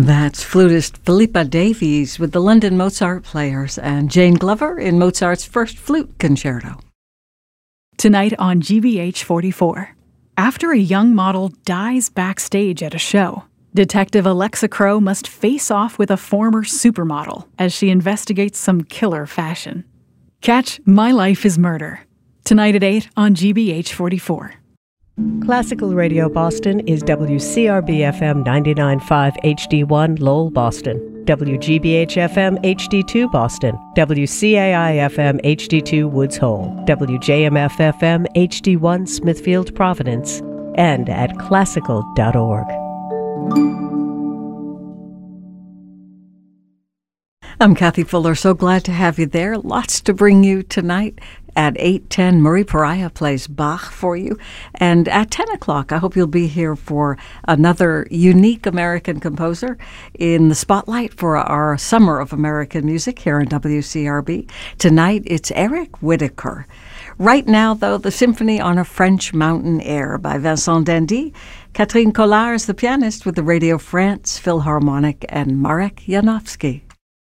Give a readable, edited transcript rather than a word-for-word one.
That's flutist Philippa Davies with the London Mozart Players and Jane Glover in Mozart's first flute concerto. Tonight on GBH 44. After a young model dies backstage at a show, Detective Alexa Crowe must face off with a former supermodel as she investigates some killer fashion. Catch My Life is Murder. Tonight at 8 on GBH 44. Classical Radio Boston is WCRB-FM 99.5 HD1 Lowell, Boston, WGBH-FM HD2 Boston, WCAI-FM HD2 Woods Hole, WJMF-FM HD1 Smithfield, Providence, and at classical.org. I'm Kathy Fuller. So glad to have you there. Lots to bring you tonight. At 8:10, Marie Pariah plays Bach for you. And at 10 o'clock, I hope you'll be here for another unique American composer in the spotlight for our Summer of American Music here in WCRB. Tonight, it's Eric Whitacre. Right now, though, the Symphony on a French Mountain Air by Vincent Dandy. Catherine Collard is the pianist with the Radio France Philharmonic and Marek Janowski.